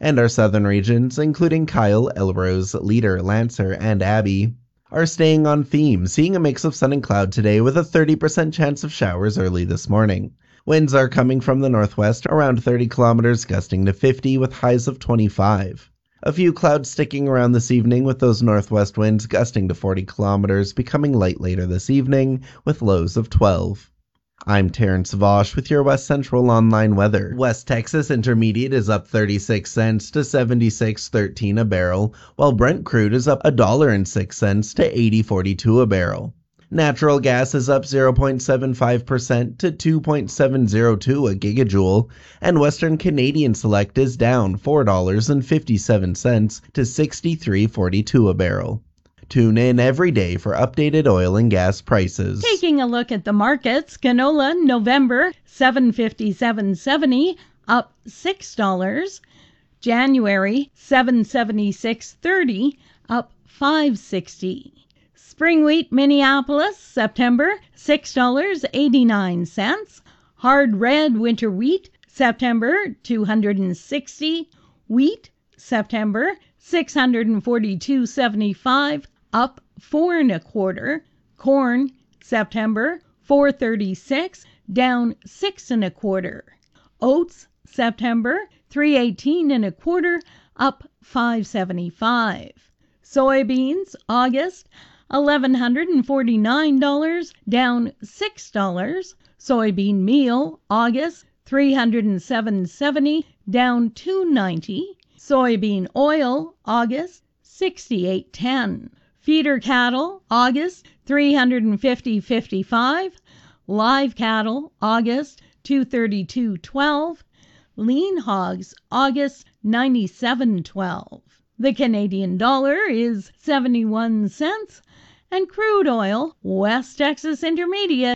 And our southern regions, including Kyle, Elrose, Leader, Lancer, and Abbey, are staying on theme, seeing a mix of sun and cloud today with a 30% chance of showers early this morning. Winds are coming from the northwest, around 30 kilometers, gusting to 50 with highs of 25. A few clouds sticking around this evening with those northwest winds gusting to 40 kilometers, becoming light later this evening with lows of 12. I'm Terrence Vosh with your West Central Online weather. West Texas Intermediate is up 36 cents to 76.13 a barrel, while Brent crude is up $1.06 to 80.42 a barrel. Natural gas is up 0.75% to 2.702 a gigajoule, and Western Canadian Select is down $4.57 to 63.42 a barrel. Tune in every day for updated oil and gas prices. Taking a look at the markets, canola November $757.70 up $6. January $776.30 up $5.60. Spring wheat Minneapolis September $6.89. Hard red winter wheat September $260. Wheat September $642.75 up 4 1/4. Corn September $4.36 down 6 1/4. Oats September $3.18 1/4 up $5.75. Soybeans August $1,149 down $6. Soybean meal August $307.70 down $2.90. Soybean oil August $68.10. Feeder cattle August $350.55. Live cattle August $232.12. Lean hogs August $97.12. The Canadian dollar is 71 cents, and crude oil West Texas Intermediate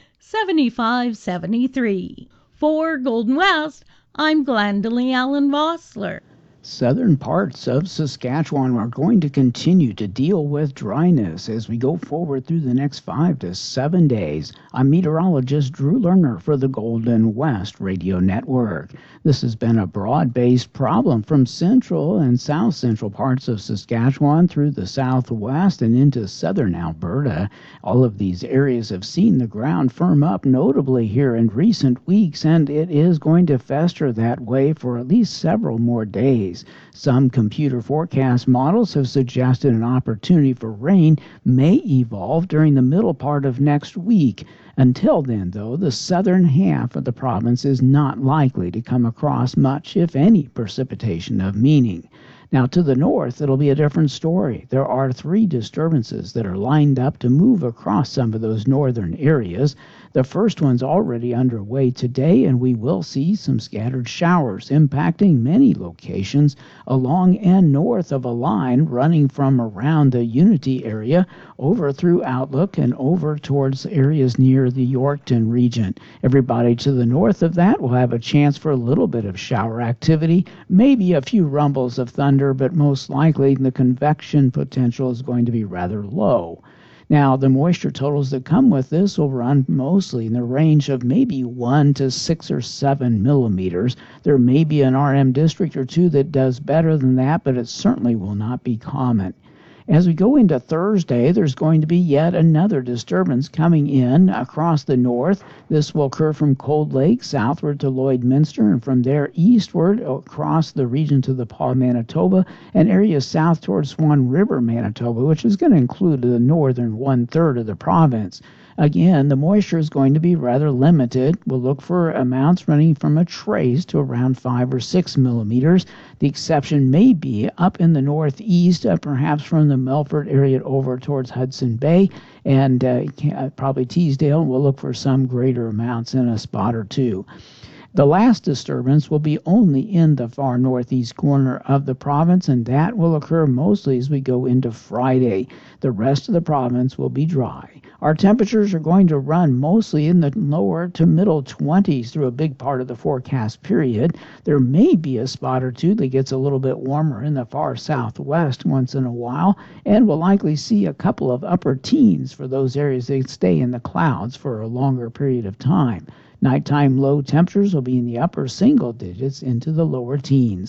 75.73. For Golden West, I'm Glendalee Allen Vossler. Southern parts of Saskatchewan are going to continue to deal with dryness as we go forward through the next 5 to 7 days. I'm meteorologist Drew Lerner for the Golden West Radio Network. This has been a broad-based problem from central and south central parts of Saskatchewan through the southwest and into southern Alberta. All of these areas have seen the ground firm up notably here in recent weeks, and it is going to fester that way for at least several more days. Some computer forecast models have suggested an opportunity for rain may evolve during the middle part of next week. Until then, though, the southern half of the province is not likely to come across much, if any, precipitation of meaning. Now, to the north, it'll be a different story. There are 3 disturbances that are lined up to move across some of those northern areas. The first one's already underway today, and we will see some scattered showers impacting many locations along and north of a line running from around the Unity area over through Outlook and over towards areas near the Yorkton region. Everybody to the north of that will have a chance for a little bit of shower activity, maybe a few rumbles of thunder, but most likely the convection potential is going to be rather low. Now, the moisture totals that come with this will run mostly in the range of maybe 1 to 6 or 7 millimeters. There may be an RM district or two that does better than that, but it certainly will not be common. As we go into Thursday, there's going to be yet another disturbance coming in across the north. This will occur from Cold Lake southward to Lloydminster, and from there eastward across the region to the Paw, Manitoba, and areas south towards Swan River, Manitoba, which is going to include the northern 1/3 of the province. Again, the moisture is going to be rather limited. We'll look for amounts running from a trace to around 5 or 6 millimeters. The exception may be up in the northeast, perhaps from the Melfort area over towards Hudson Bay, and probably Teesdale. We'll look for some greater amounts in a spot or two. The last disturbance will be only in the far northeast corner of the province, and that will occur mostly as we go into Friday. The rest of the province will be dry. Our temperatures are going to run mostly in the lower to middle 20s through a big part of the forecast period. There may be a spot or two that gets a little bit warmer in the far southwest once in a while, and we'll likely see a couple of upper teens for those areas that stay in the clouds for a longer period of time. Nighttime low temperatures will be in the upper single digits into the lower teens.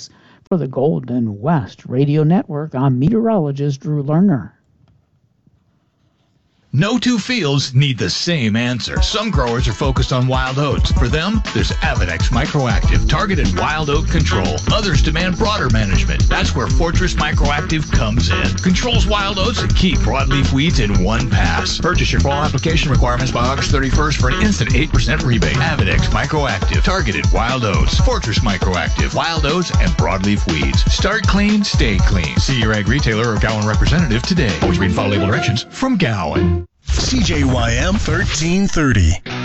For the Golden West Radio Network, I'm meteorologist Drew Lerner. No two fields need the same answer. Some growers are focused on wild oats. For them, there's Avedex Microactive, targeted wild oat control. Others demand broader management. That's where Fortress Microactive comes in. Controls wild oats and key broadleaf weeds in one pass. Purchase your fall application requirements by August 31st for an instant 8% rebate. Avedex Microactive, targeted wild oats. Fortress Microactive, wild oats and broadleaf weeds. Start clean, stay clean. See your ag retailer or Gowan representative today. Always read and follow label directions from Gowan. CJYM 1330.